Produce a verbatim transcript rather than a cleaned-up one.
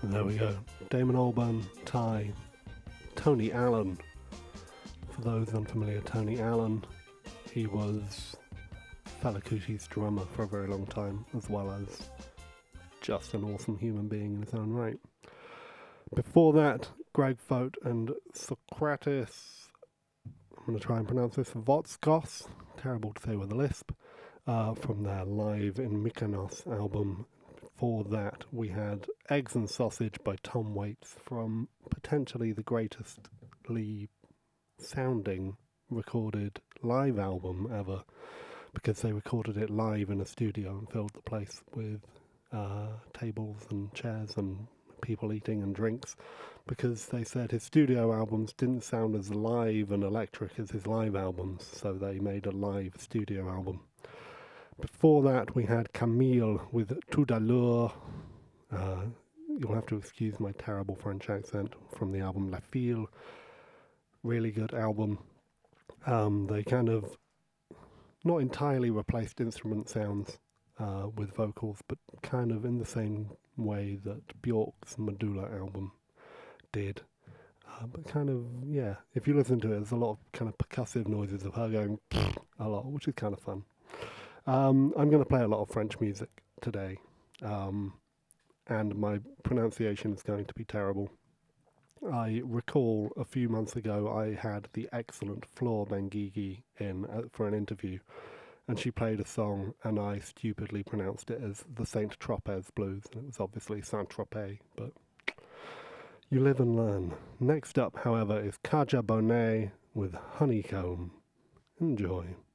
There we go. Damon Albarn, Ty, Tony Allen. For those unfamiliar, Tony Allen, he was Fela Kuti's drummer for a very long time, as well as just an awesome human being in his own right. Before that, Greg Fote and Socrates, I'm going to try and pronounce this, Votskos, terrible to say with a lisp, uh, from their Live in Mykonos album. Before that, we had Eggs and Sausage by Tom Waits from potentially the greatestly sounding recorded live album ever, because they recorded it live in a studio and filled the place with uh, tables and chairs and people eating and drinks, because they said his studio albums didn't sound as live and electric as his live albums, so they made a live studio album. Before that, we had Camille with Tout d'Allure. Uh, you'll have to excuse my terrible French accent, from the album La Fille. Really good album. Um, they kind of not entirely replaced instrument sounds uh, with vocals, but kind of in the same way that Bjork's Medulla album did. Uh, but kind of, yeah, if you listen to it, there's a lot of kind of percussive noises of her going a lot, which is kind of fun. Um, I'm going to play a lot of French music today, um, and my pronunciation is going to be terrible. I recall a few months ago I had the excellent Flore Benguigui in uh, for an interview, and she played a song, and I stupidly pronounced it as the Saint Tropez Blues, and it was obviously Saint-Tropez, but you live and learn. Next up, however, is Kaja Bonet with Honeycomb. Enjoy.